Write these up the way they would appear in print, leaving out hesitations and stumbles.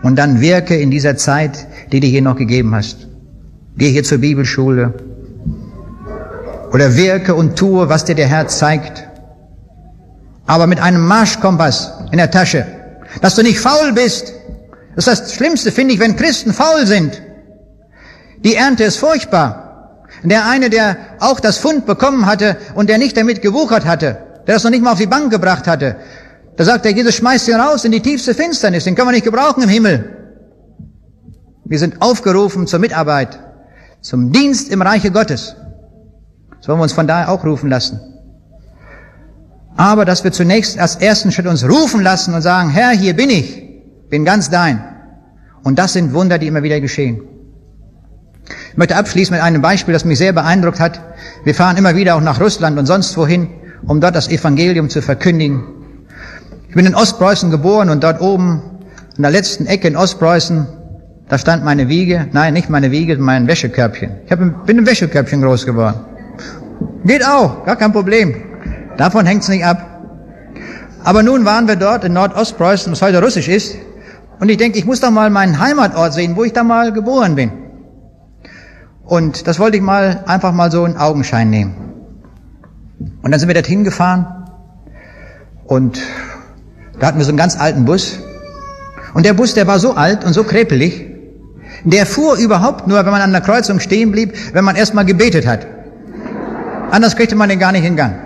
Und dann wirke in dieser Zeit, die du hier noch gegeben hast. Geh hier zur Bibelschule. Oder wirke und tue, was dir der Herr zeigt. Aber mit einem Marschkompass in der Tasche. Dass du nicht faul bist. Das ist das Schlimmste, finde ich, wenn Christen faul sind. Die Ernte ist furchtbar. Der eine, der auch das Pfund bekommen hatte und der nicht damit gewuchert hatte, der das noch nicht mal auf die Bank gebracht hatte, da sagt er, Jesus schmeißt ihn raus in die tiefste Finsternis, den können wir nicht gebrauchen im Himmel. Wir sind aufgerufen zur Mitarbeit, zum Dienst im Reiche Gottes. Das wollen wir uns von daher auch rufen lassen. Aber dass wir zunächst als ersten Schritt uns rufen lassen und sagen, Herr, hier bin ich, bin ganz dein. Und das sind Wunder, die immer wieder geschehen. Ich möchte abschließen mit einem Beispiel, das mich sehr beeindruckt hat. Wir fahren immer wieder auch nach Russland und sonst wohin, um dort das Evangelium zu verkündigen. Ich bin in Ostpreußen geboren und dort oben in der letzten Ecke in Ostpreußen, da stand meine Wiege. Nein, nicht meine Wiege, mein Wäschekörbchen. Bin im Wäschekörbchen groß geworden. Geht auch, gar kein Problem. Davon hängt's nicht ab. Aber nun waren wir dort in Nordostpreußen, was heute Russisch ist. Und ich denke, ich muss doch mal meinen Heimatort sehen, wo ich da mal geboren bin. Und das wollte ich mal einfach mal so in Augenschein nehmen. Und dann sind wir dorthin gefahren. Und da hatten wir so einen ganz alten Bus. Und der Bus, der war so alt und so krepelig, der fuhr überhaupt nur, wenn man an der Kreuzung stehen blieb, wenn man erstmal gebetet hat. Anders kriegte man den gar nicht in Gang.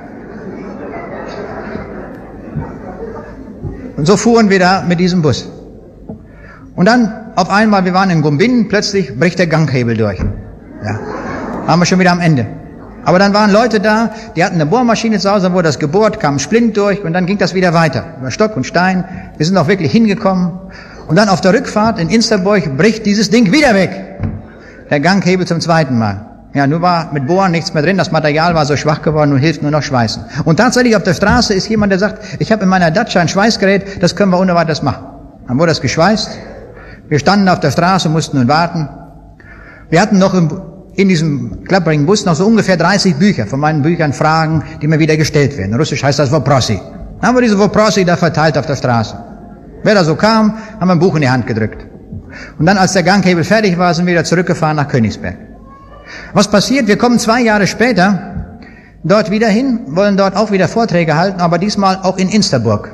Und so fuhren wir da mit diesem Bus. Und dann auf einmal, wir waren in Gumbin, plötzlich bricht der Ganghebel durch. Ja, waren wir schon wieder am Ende. Aber dann waren Leute da, die hatten eine Bohrmaschine zu Hause, dann wurde das gebohrt, kam ein Splint durch und dann ging das wieder weiter. Über Stock und Stein. Wir sind auch wirklich hingekommen. Und dann auf der Rückfahrt in Insterburg bricht dieses Ding wieder weg. Der Ganghebel zum zweiten Mal. Ja, nun war mit Bohren nichts mehr drin, das Material war so schwach geworden, nun hilft nur noch Schweißen. Und tatsächlich auf der Straße ist jemand, der sagt, ich habe in meiner Dacia ein Schweißgerät, das können wir ohne weiteres machen. Dann wurde das geschweißt. Wir standen auf der Straße, mussten nun warten. Wir hatten noch in diesem klapprigen Bus noch so ungefähr 30 Bücher von meinen Büchern, Fragen, die mir wieder gestellt werden. In Russisch heißt das Woprosi. Dann haben wir diese Woprosi da verteilt auf der Straße. Wer da so kam, haben wir ein Buch in die Hand gedrückt. Und dann, als der Ganghebel fertig war, sind wir wieder zurückgefahren nach Königsberg. Was passiert? Wir kommen 2 Jahre später dort wieder hin, wollen dort auch wieder Vorträge halten, aber diesmal auch in Insterburg.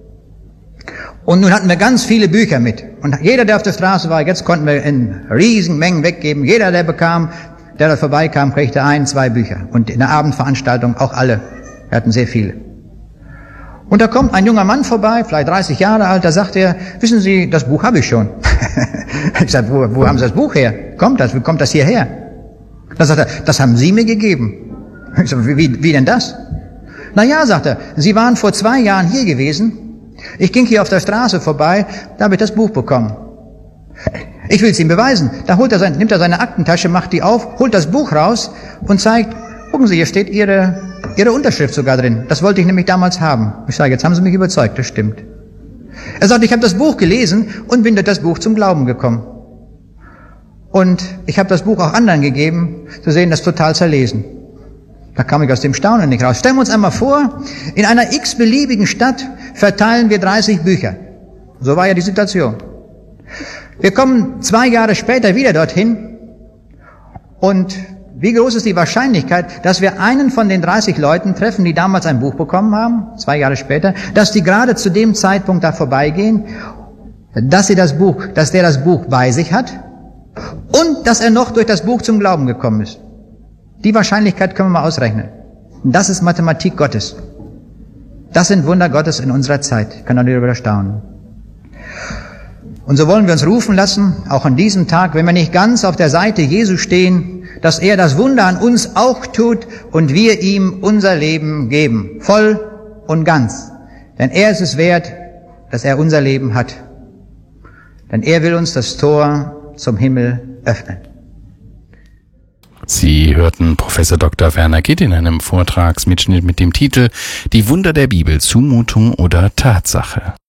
Und nun hatten wir ganz viele Bücher mit. Und jeder, der auf der Straße war, jetzt konnten wir in riesigen Mengen weggeben. Jeder, der bekam, der da vorbeikam, kriegte 1, 2 Bücher. Und in der Abendveranstaltung auch alle. Wir hatten sehr viele. Und da kommt ein junger Mann vorbei, vielleicht 30 Jahre alt, da sagt er, wissen Sie, das Buch habe ich schon. Ich sage, wo haben Sie das Buch her? Wie kommt das hierher? Da sagt er, das haben Sie mir gegeben. Ich sage, wie denn das? Na ja, sagt er, Sie waren vor 2 Jahren hier gewesen. Ich ging hier auf der Straße vorbei, da habe ich das Buch bekommen. Ich will es ihm beweisen. Da nimmt er seine Aktentasche, macht die auf, holt das Buch raus und zeigt, gucken Sie, hier steht Ihre Unterschrift sogar drin. Das wollte ich nämlich damals haben. Ich sage, jetzt haben Sie mich überzeugt, das stimmt. Er sagt, ich habe das Buch gelesen und bin durch das Buch zum Glauben gekommen. Und ich habe das Buch auch anderen gegeben, zu sehen, das total zerlesen. Da kam ich aus dem Staunen nicht raus. Stellen wir uns einmal vor, in einer x-beliebigen Stadt verteilen wir 30 Bücher. So war ja die Situation. Wir kommen 2 Jahre später wieder dorthin und wie groß ist die Wahrscheinlichkeit, dass wir einen von den 30 Leuten treffen, die damals ein Buch bekommen haben, 2 Jahre später, dass die gerade zu dem Zeitpunkt da vorbeigehen, dass der das Buch bei sich hat und dass er noch durch das Buch zum Glauben gekommen ist. Die Wahrscheinlichkeit können wir mal ausrechnen. Das ist Mathematik Gottes. Das sind Wunder Gottes in unserer Zeit. Ich kann darüber staunen. Und so wollen wir uns rufen lassen, auch an diesem Tag, wenn wir nicht ganz auf der Seite Jesu stehen, dass er das Wunder an uns auch tut und wir ihm unser Leben geben. Voll und ganz. Denn er ist es wert, dass er unser Leben hat. Denn er will uns das Tor zum Himmel öffnen. Sie hörten Professor Dr. Werner Gitt in einem Vortragsmitschnitt mit dem Titel Die Wunder der Bibel, Zumutung oder Tatsache.